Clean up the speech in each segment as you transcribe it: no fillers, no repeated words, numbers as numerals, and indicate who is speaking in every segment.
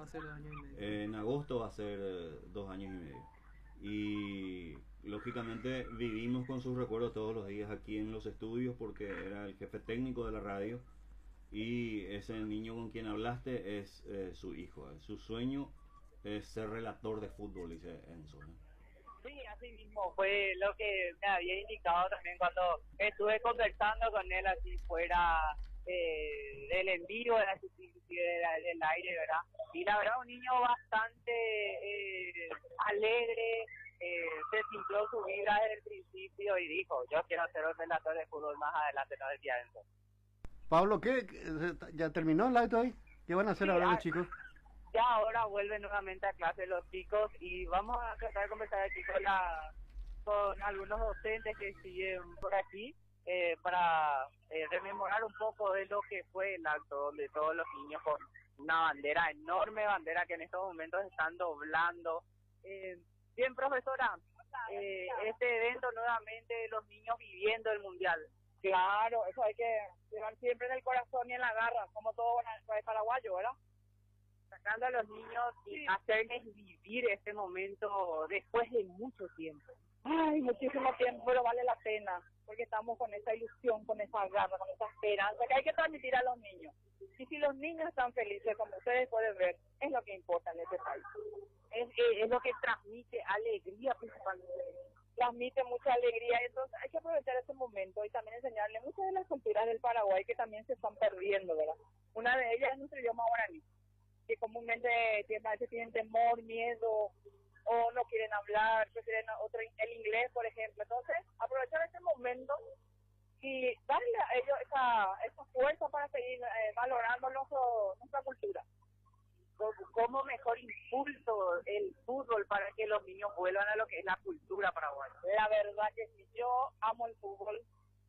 Speaker 1: ser 2 años y medio?
Speaker 2: En agosto va a ser 2 años y medio. Y lógicamente vivimos con sus recuerdos todos los días aquí en los estudios porque era el jefe técnico de la radio y ese niño con quien hablaste es su hijo. Su sueño es ser relator de fútbol, dice Enzo, ¿no?
Speaker 3: Sí, así mismo fue lo que me había indicado también cuando estuve conversando con él así fuera del envío, del aire, ¿verdad? Y la verdad un niño bastante alegre, se sintió su vida desde el principio y dijo, yo quiero ser un relator de fútbol más adelante, no decía eso.
Speaker 4: Pablo, ¿ya terminó el acto hoy? ¿Qué van a hacer
Speaker 3: Sí,
Speaker 4: ahora los chicos?
Speaker 3: ya ahora vuelven nuevamente a clase los chicos y vamos a tratar de conversar aquí con algunos docentes que siguen por aquí para rememorar un poco de lo que fue el acto donde todos los niños con una bandera, enorme bandera que en estos momentos están doblando. Bien, profesora, este evento nuevamente los niños viviendo el mundial. Claro, eso hay que llevar siempre en el corazón y en la garra, como todo paraguayo, ¿verdad? Sacando a los niños y hacerles vivir este momento después de mucho tiempo. Ay, muchísimo tiempo, pero vale la pena, porque estamos con esa ilusión, con esa garra, con esa esperanza que hay que transmitir a los niños. Y si los niños están felices, como ustedes pueden ver, es lo que importa en este país. Es lo que transmite alegría principalmente. Transmite mucha alegría, entonces hay que aprovechar ese momento y también enseñarle muchas de las culturas del Paraguay que también se están perdiendo, ¿verdad? Una de ellas es nuestro idioma guaraní, que comúnmente a veces tienen temor, miedo, o no quieren hablar, prefieren el inglés, por ejemplo. Entonces, aprovechar este momento y darle a ellos esa fuerza para seguir valorando nuestra cultura. Como mejor impulso el fútbol para que los niños vuelvan a lo que es la cultura paraguaya. La verdad que sí, yo amo el fútbol.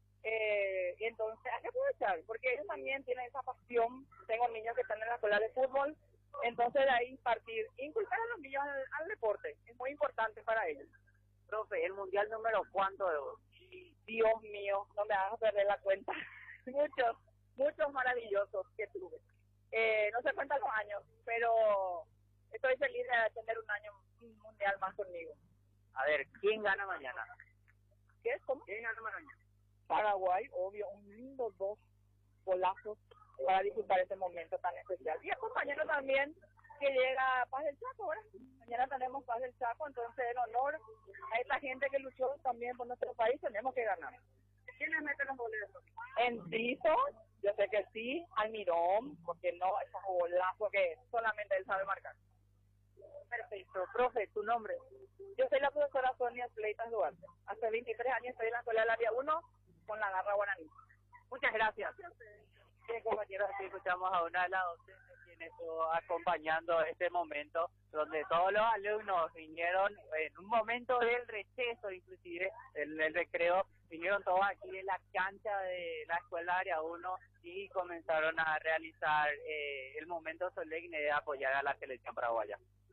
Speaker 3: Y entonces hay que aprovechar, porque ellos también tienen esa pasión. Tengo niños que están en la escuela de fútbol, entonces de ahí inculcar a los niños al deporte, es muy importante para ellos. Profe, ¿el mundial número cuánto de vos? Dios mío, no me hagas perder la cuenta. muchos maravillosos que tuve. No se cuentan los años, pero estoy feliz de tener un mundial más conmigo. A ver, ¿quién gana mañana? ¿Qué es? ¿Cómo? ¿Quién gana mañana? Paraguay, obvio, un lindo 2 golazos para disfrutar este momento tan especial. Y acompañando también que llega Paz del Chaco, ¿verdad? Mañana tenemos Paz del Chaco, entonces en honor a esta gente que luchó también por nuestro país, tenemos que ganar. ¿Quién les mete los boletos? Enciso, yo sé que sí, Almirón, porque no, esos golazos que solamente él sabe marcar. Perfecto. Profe, ¿tu nombre? Yo soy la profesora Sonia Fleitas Duarte. Hace 23 años estoy en la escuela del área 1 con la garra guaraní. Muchas gracias. Bien, compañeros, aquí escuchamos a una de las docentes quienes estuvo acompañando este momento donde todos los alumnos vinieron en un momento del receso, inclusive el recreo, vinieron todos aquí en la cancha de la escuela área 1 y comenzaron a realizar el momento solemne de apoyar a la selección paraguaya.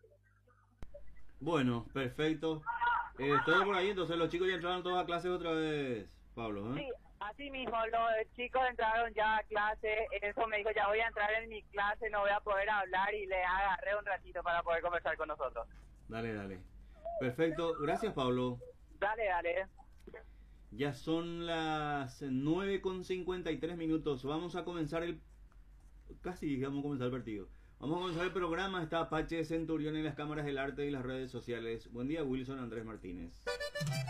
Speaker 2: Bueno, perfecto. Todo por ahí, entonces los chicos ya entraron todos a clases otra vez, Pablo, ¿eh?
Speaker 3: Sí, así mismo, los chicos entraron ya a clase, eso me dijo, ya voy a entrar en mi clase, no voy a poder hablar y le agarré un ratito para poder conversar con nosotros.
Speaker 2: Dale. Perfecto, gracias Pablo.
Speaker 3: Dale.
Speaker 2: Ya son las 9:53. Vamos a comenzar Casi vamos a comenzar el partido. Vamos a comenzar el programa. Está Apache Centurión en las cámaras del arte y las redes sociales. Buen día, Wilson Andrés Martínez.